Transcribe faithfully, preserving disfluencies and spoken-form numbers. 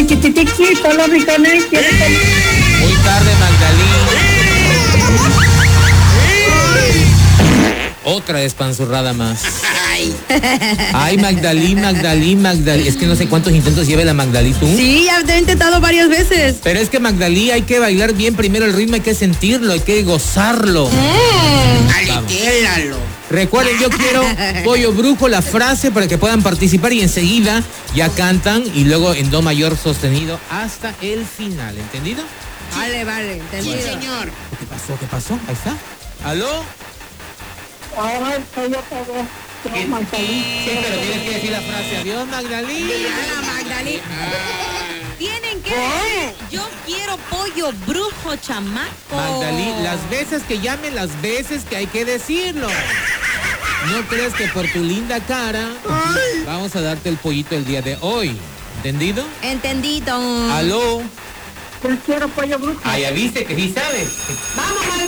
chiquitiqui, solo mi canal, quiero salir. Muy tarde, Magdalena. Otra despanzurrada más. Ay, Magdalí, Magdalí, Magdalí. Es que no sé cuántos intentos lleve la Magdalí, ¿tú? Sí, ya te he intentado varias veces. Pero es que Magdalí hay que bailar bien primero el ritmo, hay que sentirlo, hay que gozarlo. Mm. Alitélalo. Recuerden, yo quiero pollo brujo, la frase para que puedan participar y enseguida ya cantan y luego en do mayor sostenido hasta el final, ¿entendido? Vale, vale, entendido. Sí, señor. ¿Qué pasó? ¿Qué pasó? Ahí está. ¿Aló? Ahora soy yo, todo. Sí, pero tienes que decir la frase. Adiós, Magdalí. Hola, Magdalena. Tienen que decir, yo quiero pollo brujo, chamaco. Magdalí, las veces que llamen, las veces que hay que decirlo. No crees que por tu linda cara vamos a darte el pollito el día de hoy. ¿Entendido? Entendido. ¿Aló? Yo quiero pollo brujo. Ah, ya viste que sí sabes. Vamos,